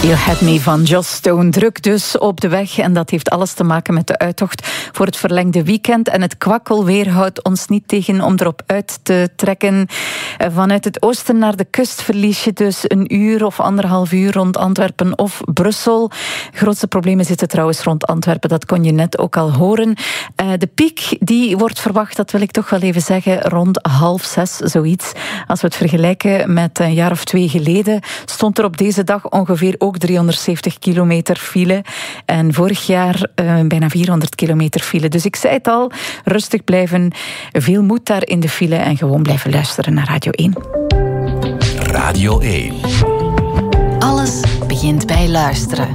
You Had Me van Joss Stone. Druk dus op de weg en dat heeft alles te maken met de uittocht voor het verlengde weekend. En het kwakkelweer houdt ons niet tegen om erop uit te trekken. Vanuit het oosten naar de kust verlies je dus een uur of 1,5 uur rond Antwerpen of Brussel. De grootste problemen zitten trouwens rond Antwerpen, dat kon je net ook al horen. De piek die wordt verwacht, dat wil ik toch wel even zeggen, rond 5:30, zoiets. Als we het vergelijken met een jaar of 2 geleden, stond er op deze dag ongeveer ook 370 kilometer file. En vorig jaar bijna 400 kilometer file. Dus ik zei het al, rustig blijven, veel moed daar in de file en gewoon blijven luisteren naar Radio 1. Radio 1. Alles begint bij luisteren.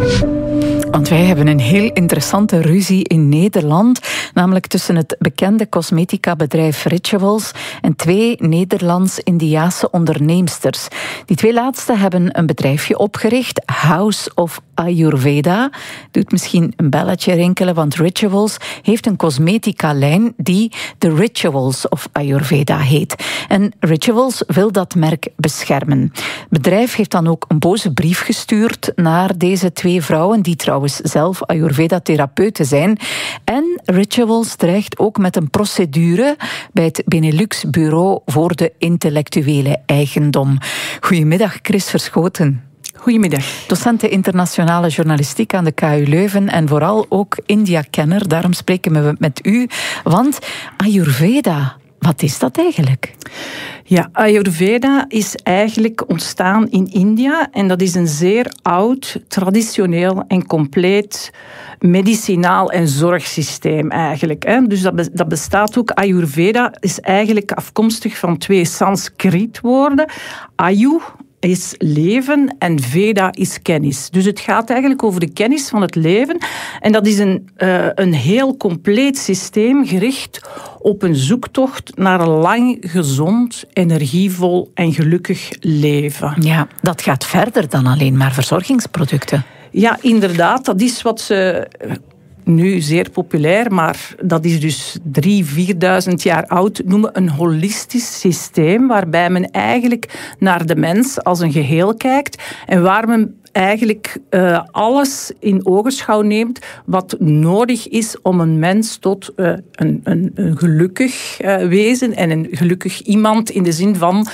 Want wij hebben een heel interessante ruzie in Nederland, namelijk tussen het bekende cosmetica-bedrijf Rituals en 2 Nederlands-Indiase onderneemsters. Die 2 laatste hebben een bedrijfje opgericht, House of Ayurveda. Doet misschien een belletje rinkelen, want Rituals heeft een cosmetica-lijn die The Rituals of Ayurveda heet. En Rituals wil dat merk beschermen. Het bedrijf heeft dan ook een boze brief gestuurd naar deze 2 vrouwen, die trouwens zelf Ayurveda-therapeuten zijn. En Rituals dreigt ook met een procedure bij het Benelux Bureau voor de intellectuele eigendom. Goedemiddag, Chris Verschoten. Goedemiddag. Docent internationale journalistiek aan de KU Leuven en vooral ook India-kenner. Daarom spreken we met u. Want Ayurveda, wat is dat eigenlijk? Ja, Ayurveda is eigenlijk ontstaan in India en dat is een zeer oud, traditioneel en compleet medicinaal en zorgsysteem eigenlijk. Dus dat bestaat ook. Ayurveda is eigenlijk afkomstig van 2 Sanskrietwoorden. Ayu is leven en Veda is kennis. Dus het gaat eigenlijk over de kennis van het leven. En dat is een heel compleet systeem gericht op een zoektocht naar een lang, gezond, energievol en gelukkig leven. Ja, dat gaat verder dan alleen maar verzorgingsproducten. Ja, inderdaad. Dat is wat ze nu zeer populair, maar dat is dus 3.000-4.000 jaar oud, noemen een holistisch systeem, waarbij men eigenlijk naar de mens als een geheel kijkt en waar men eigenlijk alles in ogenschouw neemt wat nodig is om een mens tot een gelukkig wezen en een gelukkig iemand in de zin van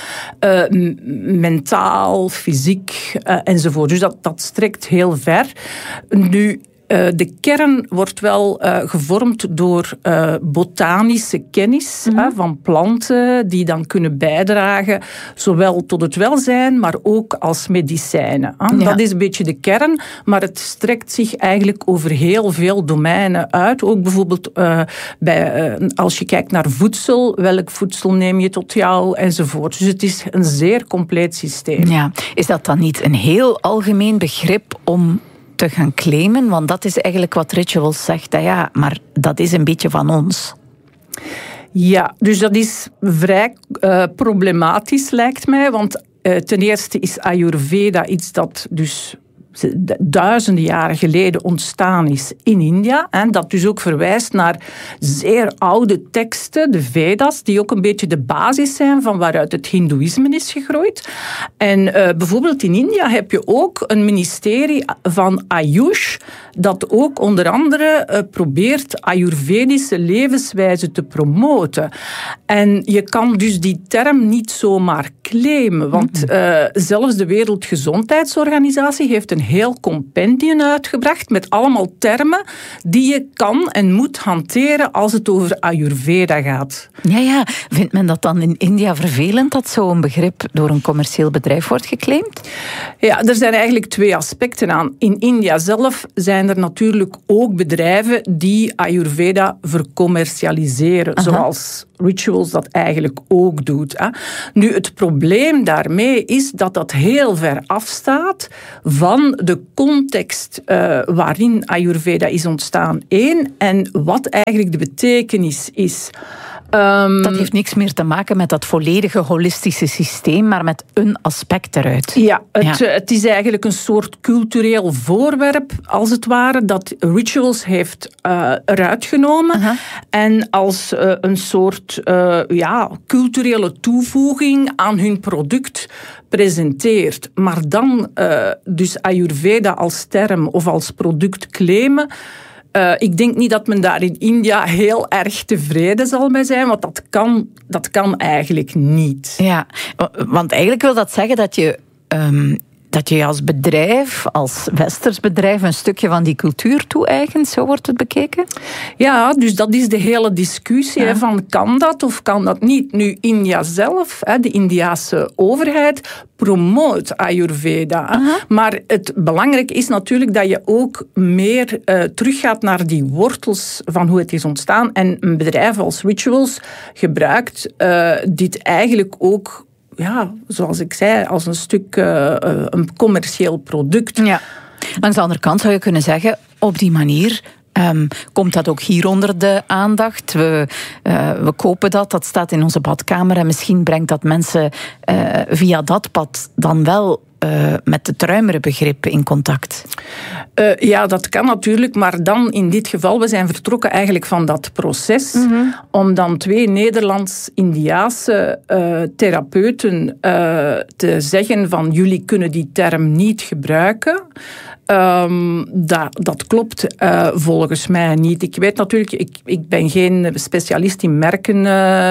mentaal, fysiek enzovoort. Dus dat strekt heel ver. Nu, de kern wordt wel gevormd door botanische kennis van planten die dan kunnen bijdragen zowel tot het welzijn, maar ook als medicijnen. Ja. Dat is een beetje de kern, maar het strekt zich eigenlijk over heel veel domeinen uit. Ook bijvoorbeeld als je kijkt naar voedsel, welk voedsel neem je tot jou enzovoort. Dus het is een zeer compleet systeem. Ja. Is dat dan niet een heel algemeen begrip om te gaan claimen? Want dat is eigenlijk wat Rituals zegt. Ja, maar dat is een beetje van ons. Ja, dus dat is vrij problematisch, lijkt mij. Want ten eerste is Ayurveda iets dat dus duizenden jaren geleden ontstaan is in India. En dat dus ook verwijst naar zeer oude teksten, de Vedas, die ook een beetje de basis zijn van waaruit het Hindoeïsme is gegroeid. En bijvoorbeeld in India heb je ook een ministerie van Ayush, dat ook onder andere probeert Ayurvedische levenswijze te promoten. En je kan dus die term niet zomaar claimen, want zelfs de Wereldgezondheidsorganisatie heeft een heel compendium uitgebracht met allemaal termen die je kan en moet hanteren als het over Ayurveda gaat. Ja. Vindt men dat dan in India vervelend dat zo'n begrip door een commercieel bedrijf wordt geclaimd? Ja, er zijn eigenlijk 2 aspecten aan. In India zelf zijn er natuurlijk ook bedrijven die Ayurveda vercommercialiseren, zoals Rituals dat eigenlijk ook doet. Nu, het probleem daarmee is dat dat heel ver afstaat van de context waarin Ayurveda is ontstaan. En wat eigenlijk de betekenis is. Dat heeft niks meer te maken met dat volledige holistische systeem, maar met een aspect eruit. Ja, het is eigenlijk een soort cultureel voorwerp, als het ware, dat Rituals heeft eruit genomen. En als een soort culturele toevoeging aan hun product presenteert. Maar dan dus Ayurveda als term of als product claimen. Ik denk niet dat men daar in India heel erg tevreden zal mee zijn, want dat kan eigenlijk niet. Ja, want eigenlijk wil dat zeggen dat je als bedrijf, als westers bedrijf, een stukje van die cultuur toe-eigent, zo wordt het bekeken? Ja, dus dat is de hele discussie van kan dat of kan dat niet. Nu, India zelf, de Indiase overheid, promoot Ayurveda. Maar het belangrijke is natuurlijk dat je ook meer teruggaat naar die wortels van hoe het is ontstaan. En een bedrijf als Rituals gebruikt dit eigenlijk ook, ja, zoals ik zei, als een stuk een commercieel product. Ja. Langs de andere kant zou je kunnen zeggen, op die manier komt dat ook hier onder de aandacht. We kopen dat staat in onze badkamer en misschien brengt dat mensen via dat pad dan wel met het ruimere begrip in contact. Ja, dat kan natuurlijk, maar dan in dit geval, we zijn vertrokken eigenlijk van dat proces, om dan 2 Nederlands-Indiaanse therapeuten te zeggen van jullie kunnen die term niet gebruiken. Dat klopt volgens mij niet. Ik weet natuurlijk, ik ben geen specialist in merken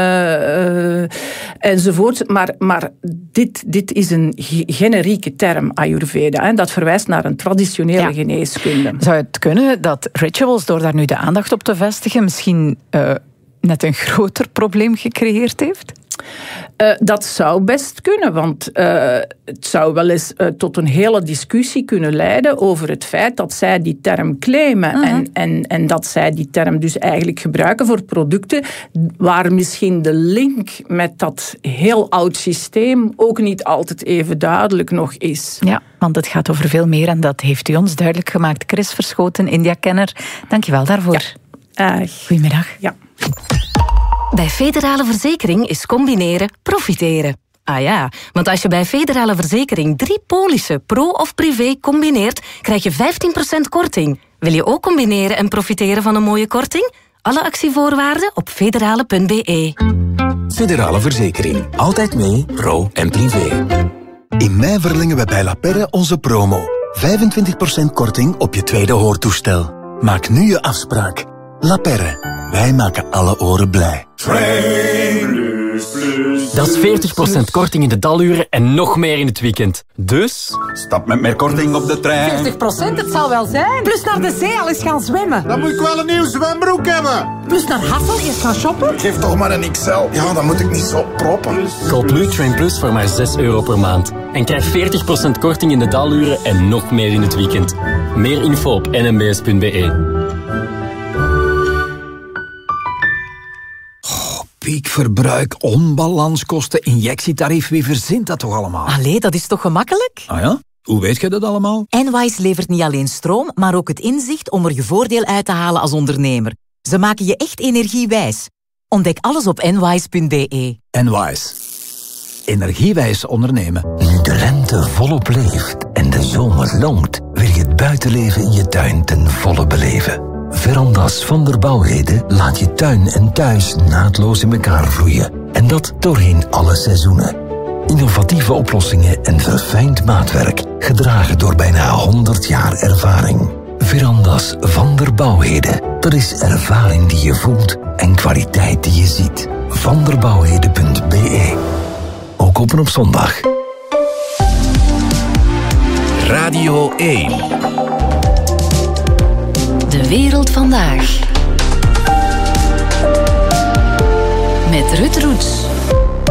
enzovoort, maar dit is een generieke term, Ayurveda. En dat verwijst naar een traditionele geneeskunde. Zou het kunnen dat Rituals, door daar nu de aandacht op te vestigen, misschien net een groter probleem gecreëerd heeft? Dat zou best kunnen, want het zou wel eens tot een hele discussie kunnen leiden over het feit dat zij die term claimen en dat zij die term dus eigenlijk gebruiken voor producten waar misschien de link met dat heel oud systeem ook niet altijd even duidelijk nog is. Ja, want het gaat over veel meer en dat heeft u ons duidelijk gemaakt. Chris Verschoten, India-kenner, dank je wel daarvoor. Ja. Goedemiddag. Ja. Bij Federale Verzekering is combineren profiteren. Ah ja, want als je bij Federale Verzekering 3 polissen, pro of privé, combineert, krijg je 15% korting. Wil je ook combineren en profiteren van een mooie korting? Alle actievoorwaarden op federale.be. Federale Verzekering. Altijd mee, pro en privé. In mei verlengen we bij La Perre onze promo. 25% korting op je tweede hoortoestel. Maak nu je afspraak. La Perre. Wij maken alle oren blij. Dat is 40% korting in de daluren en nog meer in het weekend. Dus stap met meer korting op de trein. 40%, het zal wel zijn. Plus naar de zee al eens gaan zwemmen. Dan moet ik wel een nieuw zwembroek hebben. Plus naar Hassel eens gaan shoppen. Geef toch maar een XL. Ja, dan moet ik niet zo proppen. koop nu Train Plus voor maar €6 per maand. En krijg 40% korting in de daluren en nog meer in het weekend. Meer info op nmbs.be. Piekverbruik, onbalanskosten, injectietarief. Wie verzint dat toch allemaal? Allee, dat is toch gemakkelijk? Ah ja? Hoe weet je dat allemaal? Enwise levert niet alleen stroom, maar ook het inzicht om er je voordeel uit te halen als ondernemer. Ze maken je echt energiewijs. Ontdek alles op enwise.be. Enwise. Energiewijs ondernemen. Nu de lente volop leeft en de zomer longt, wil je het buitenleven in je tuin ten volle beleven. Verandas van der Bouwheden laat je tuin en thuis naadloos in elkaar vloeien. En dat doorheen alle seizoenen. Innovatieve oplossingen en verfijnd maatwerk, gedragen door bijna 100 jaar ervaring. Verandas van der Bouwheden. Dat is ervaring die je voelt en kwaliteit die je ziet. vanderbouwheden.be. Ook open op zondag. Radio 1. De wereld vandaag. Met Ruud Roets.